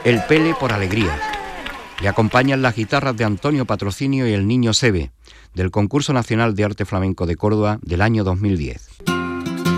El Pele por Alegrías. Le acompañan las guitarras de Antonio Patrocinio y el Niño Sebe, del Concurso Nacional de Arte Flamenco de Córdoba del año 2010.